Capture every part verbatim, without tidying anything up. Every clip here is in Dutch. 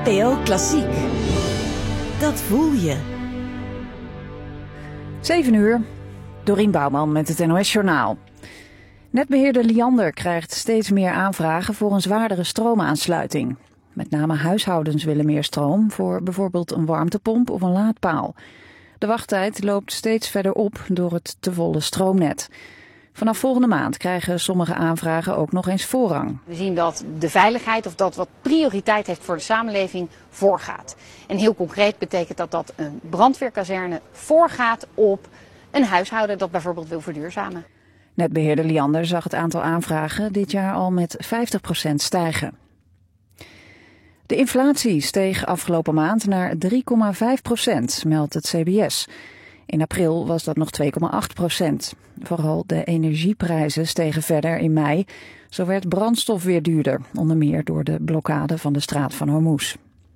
N P O Klassiek. Dat voel je. zeven uur. Dorien Bouwman met het N O S-journaal. Netbeheerder Liander krijgt steeds meer aanvragen voor een zwaardere stroomaansluiting. Met name huishoudens willen meer stroom voor bijvoorbeeld een warmtepomp of een laadpaal. De wachttijd loopt steeds verder op door het te volle stroomnet. Vanaf volgende maand krijgen sommige aanvragen ook nog eens voorrang. We zien dat de veiligheid of dat wat prioriteit heeft voor de samenleving voorgaat. En heel concreet betekent dat dat een brandweerkazerne voorgaat op een huishouden dat bijvoorbeeld wil verduurzamen. Netbeheerder Liander zag het aantal aanvragen dit jaar al met vijftig procent stijgen. De inflatie steeg afgelopen maand naar drie komma vijf procent, meldt het C B S. In april was dat nog twee komma acht procent. Vooral de energieprijzen stegen verder in mei. Zo werd brandstof weer duurder, onder meer door de blokkade van de straat van Hormuz.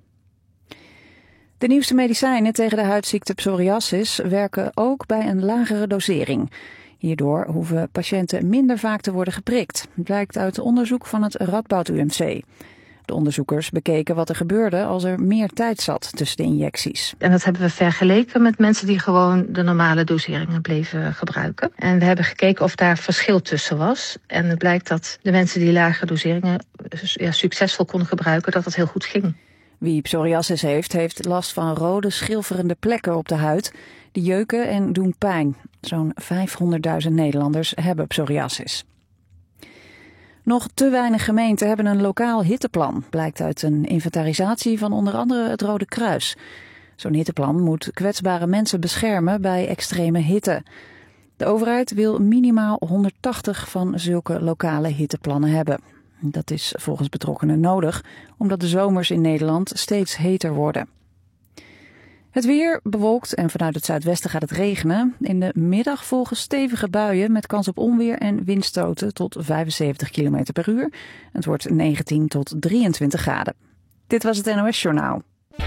De nieuwste medicijnen tegen de huidziekte psoriasis werken ook bij een lagere dosering. Hierdoor hoeven patiënten minder vaak te worden geprikt, blijkt uit onderzoek van het Radboud U M C. De onderzoekers bekeken wat er gebeurde als er meer tijd zat tussen de injecties. En dat hebben we vergeleken met mensen die gewoon de normale doseringen bleven gebruiken. En we hebben gekeken of daar verschil tussen was. En het blijkt dat de mensen die lagere doseringen ja, succesvol konden gebruiken, dat dat heel goed ging. Wie psoriasis heeft, heeft last van rode schilferende plekken op de huid. Die jeuken en doen pijn. Zo'n vijfhonderdduizend Nederlanders hebben psoriasis. Nog te weinig gemeenten hebben een lokaal hitteplan, blijkt uit een inventarisatie van onder andere het Rode Kruis. Zo'n hitteplan moet kwetsbare mensen beschermen bij extreme hitte. De overheid wil minimaal honderdtachtig van zulke lokale hitteplannen hebben. Dat is volgens betrokkenen nodig, omdat de zomers in Nederland steeds heter worden. Het weer bewolkt en vanuit het zuidwesten gaat het regenen. In de middag volgen stevige buien met kans op onweer en windstoten tot vijfenzeventig kilometer per uur. Het wordt negentien tot drieëntwintig graden. Dit was het N O S-journaal.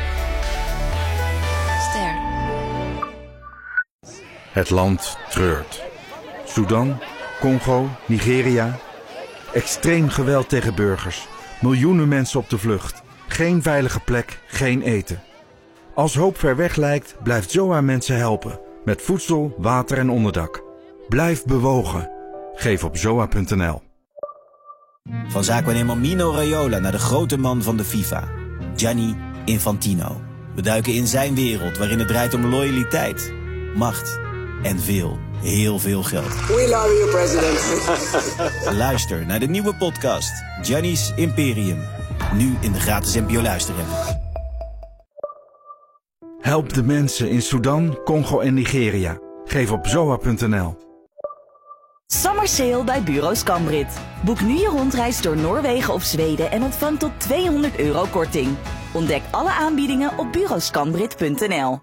Ster. Het land treurt. Sudan, Congo, Nigeria. Extreem geweld tegen burgers. Miljoenen mensen op de vlucht. Geen veilige plek, geen eten. Als hoop ver weg lijkt, blijft Z O A mensen helpen. Met voedsel, water en onderdak. Blijf bewogen. Geef op zoa punt n l. Van zaakwaarnemer Mino Raiola naar de grote man van de FIFA. Gianni Infantino. We duiken in zijn wereld waarin het draait om loyaliteit, macht en veel, heel veel geld. We love you, president. Luister naar de nieuwe podcast Gianni's Imperium. Nu in de gratis N P O luisterapp. Help de mensen in Sudan, Congo en Nigeria. Geef op zoa punt n l. Summer Sale bij Bureau Scambrit. Boek nu je rondreis door Noorwegen of Zweden en ontvang tot tweehonderd euro korting. Ontdek alle aanbiedingen op bureau scambrit punt n l.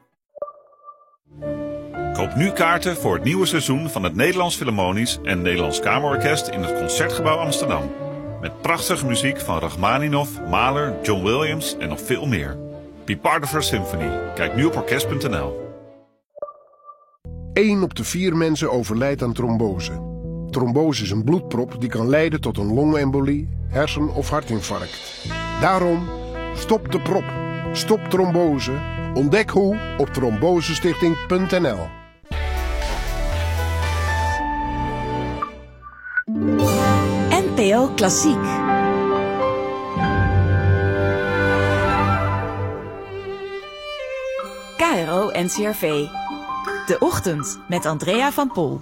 Koop nu kaarten voor het nieuwe seizoen van het Nederlands Philharmonisch en Nederlands Kamerorkest in het Concertgebouw Amsterdam. Met prachtige muziek van Rachmaninoff, Mahler, John Williams en nog veel meer. Be part of our symphony. Kijk nu op orkest punt n l. Eén op de vier mensen overlijdt aan trombose. Trombose is een bloedprop die kan leiden tot een longembolie, hersen- of hartinfarct. Daarom, stop de prop. Stop trombose. Ontdek hoe op trombosestichting punt n l. N P O Klassiek. K R O N C R V. De Ochtend met Andrea van Pol.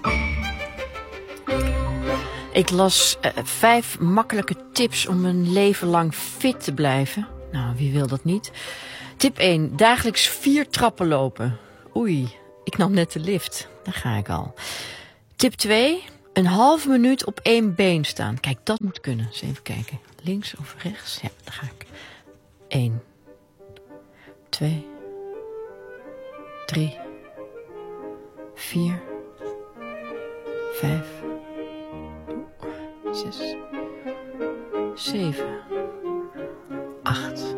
Ik las uh, vijf makkelijke tips om een leven lang fit te blijven. Nou, wie wil dat niet? Tip één. Dagelijks vier trappen lopen. Oei, ik nam net de lift. Daar ga ik al. Tip twee. Een half minuut op één been staan. Kijk, dat moet kunnen. Eens even kijken. Links of rechts? Ja, daar ga ik. Eén. Twee. Drie. Vier. Vijf. Zes. Zeven. Acht.